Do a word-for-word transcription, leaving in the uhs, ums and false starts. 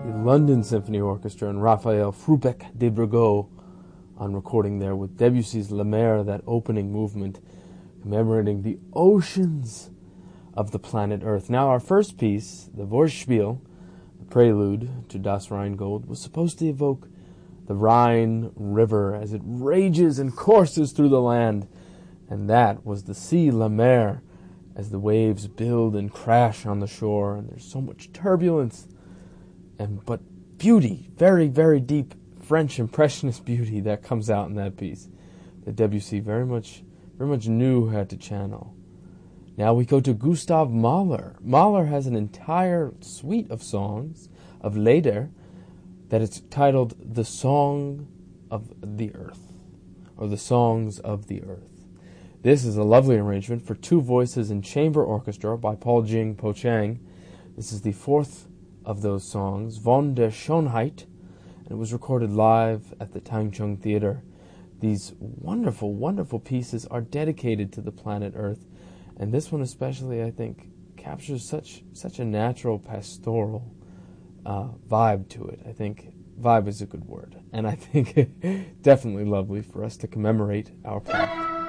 the London Symphony Orchestra and Raphael Frubec de Burgos on recording there with Debussy's La Mer, that opening movement commemorating the oceans of the planet Earth. Now, our first piece, the Vorspiel, the prelude to Das Rheingold, was supposed to evoke the Rhine River as it rages and courses through the land, and that was the sea La Mer as the waves build and crash on the shore, and there's so much turbulence, and but beauty, very, very deep French Impressionist beauty that comes out in that piece that Debussy very much, very much knew how to channel. Now we go to Gustav Mahler. Mahler has an entire suite of songs, of Lieder, that is titled The Song of the Earth, or The Songs of the Earth. This is a lovely arrangement for two voices and chamber orchestra by Paul Jing Po Chang. This is the fourth of those songs, Von der Schönheit, and it was recorded live at the Tangchung Theater. These wonderful, wonderful pieces are dedicated to the planet Earth, and this one especially, I think, captures such such a natural pastoral uh, vibe to it. I think vibe is a good word, and I think definitely lovely for us to commemorate our planet.